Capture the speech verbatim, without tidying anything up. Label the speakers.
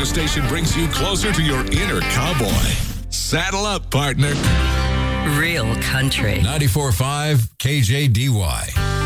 Speaker 1: station brings you closer to your inner cowboy. Saddle up, partner.
Speaker 2: Real country.
Speaker 3: ninety-four point five K J D Y.